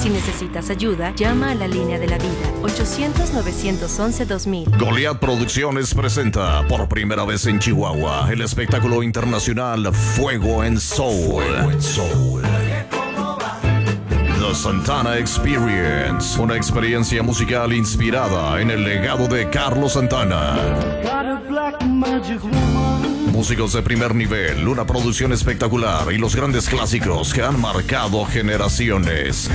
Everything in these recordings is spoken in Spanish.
Si necesitas ayuda, llama a la línea de la vida, 800-911-2000. Goliath Producciones presenta por primera vez en Chihuahua el espectáculo internacional Fuego en Soul. The Santana Experience, una experiencia musical inspirada en el legado de Carlos Santana. Músicos de primer nivel, una producción espectacular y los grandes clásicos que han marcado generaciones.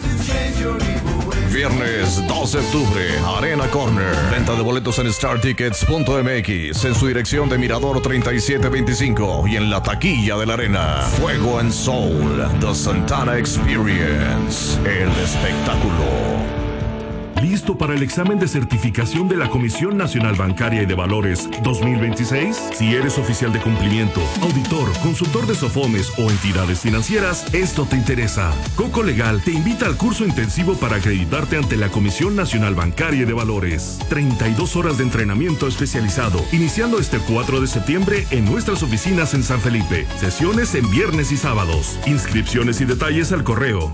Viernes 2 de octubre, Arena Corner. Venta de boletos en StarTickets.mx, en su dirección de Mirador 3725 y en la taquilla de la Arena. Fuego en Soul, The Santana Experience, el espectáculo. ¿Listo para el examen de certificación de la Comisión Nacional Bancaria y de Valores 2026? Si eres oficial de cumplimiento, auditor, consultor de SOFOMES o entidades financieras, esto te interesa. Coco Legal te invita al curso intensivo para acreditarte ante la Comisión Nacional Bancaria y de Valores. 32 horas de entrenamiento especializado, iniciando este 4 de septiembre en nuestras oficinas en San Felipe. Sesiones en viernes y sábados. Inscripciones y detalles al correo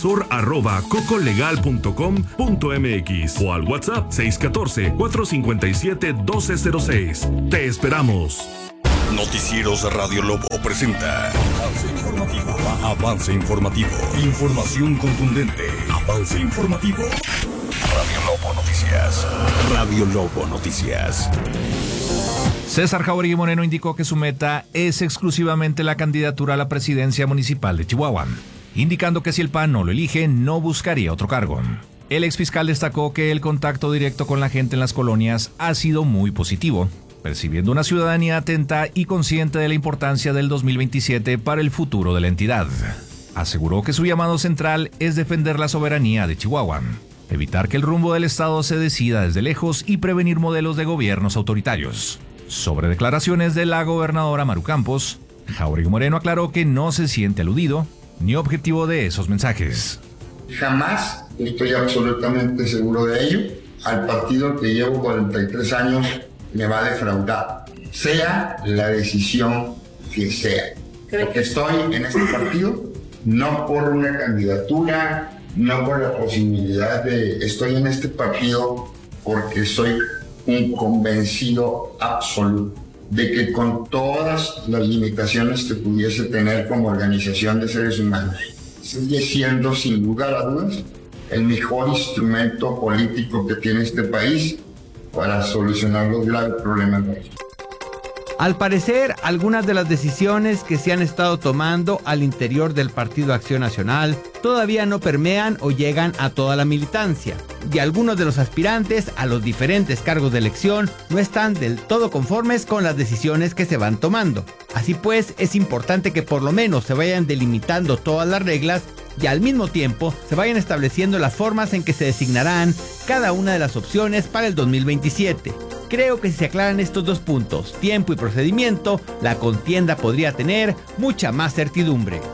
asesor@cocolegal.com.mx o al WhatsApp 614-457-1206. Te esperamos. Noticieros Radio Lobo presenta Avance Informativo. Información contundente. Avance Informativo. Radio Lobo Noticias. Radio Lobo Noticias. César Jauregui Moreno indicó que su meta es exclusivamente la candidatura a la presidencia municipal de Chihuahua, indicando que si el PAN no lo elige, no buscaría otro cargo. El exfiscal destacó que el contacto directo con la gente en las colonias ha sido muy positivo, percibiendo una ciudadanía atenta y consciente de la importancia del 2027 para el futuro de la entidad. Aseguró que su llamado central es defender la soberanía de Chihuahua, evitar que el rumbo del Estado se decida desde lejos y prevenir modelos de gobiernos autoritarios. Sobre declaraciones de la gobernadora Maru Campos, Jauregui Moreno aclaró que no se siente aludido ni objetivo de esos mensajes. Jamás, estoy absolutamente seguro de ello, al partido que llevo 43 años me va a defraudar, sea la decisión que sea. Porque estoy en este partido no por una candidatura, no por la posibilidad de... Estoy en este partido porque soy un convencido absoluto de que con todas las limitaciones que pudiese tener como organización de seres humanos, sigue siendo, sin lugar a dudas, el mejor instrumento político que tiene este país para solucionar los graves problemas de México. Al parecer, algunas de las decisiones que se han estado tomando al interior del Partido Acción Nacional todavía no permean o llegan a toda la militancia, y algunos de los aspirantes a los diferentes cargos de elección no están del todo conformes con las decisiones que se van tomando. Así pues, es importante que por lo menos se vayan delimitando todas las reglas y al mismo tiempo se vayan estableciendo las formas en que se designarán cada una de las opciones para el 2027. Creo que si se aclaran estos dos puntos, tiempo y procedimiento, la contienda podría tener mucha más certidumbre.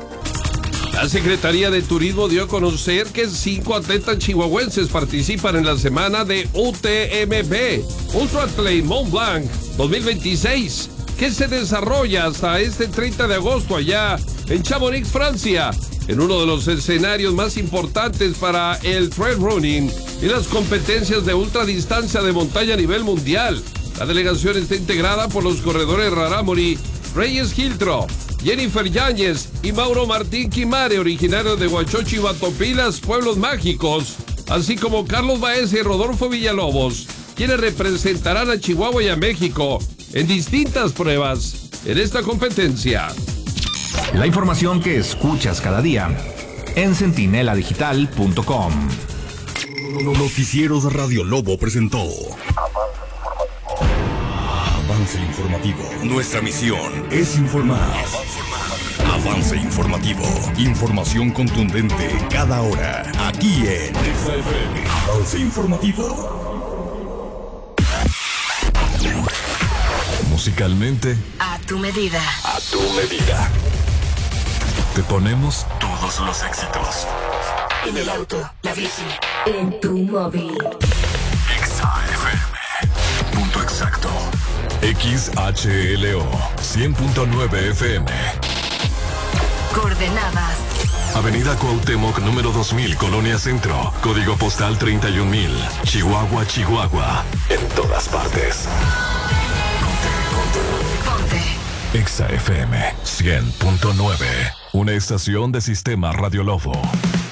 La Secretaría de Turismo dio a conocer que 5 atletas chihuahuenses participan en la semana de UTMB, Ultra Trail Mont Blanc 2026, que se desarrolla hasta este 30 de agosto allá en Chamonix, Francia, en uno de los escenarios más importantes para el trail running y las competencias de ultradistancia de montaña a nivel mundial. La delegación está integrada por los corredores Rarámuri, Reyes Giltro, Jennifer Yáñez y Mauro Martín Quimare, originarios de Huachochi y Batopilas, pueblos mágicos, así como Carlos Baeza y Rodolfo Villalobos, quienes representarán a Chihuahua y a México en distintas pruebas en esta competencia. La información que escuchas cada día en centineladigital.com. Noticieros Radio Lobo presentó Avance Informativo. Nuestra misión es informar. Avance Informativo. Información contundente cada hora. Aquí en Avance Informativo. Musicalmente, A tu medida. A tu medida. te ponemos Todos los éxitos. En el auto, la bici, en tu móvil. XAFM. Punto exacto. XHLO 100.9 FM. Coordenadas. Avenida Cuauhtémoc, número 2000, Colonia Centro. Código postal 31000. Chihuahua, Chihuahua. En todas partes. Ponte. Exa FM 100.9. Una estación de Sistema Radio Lobo.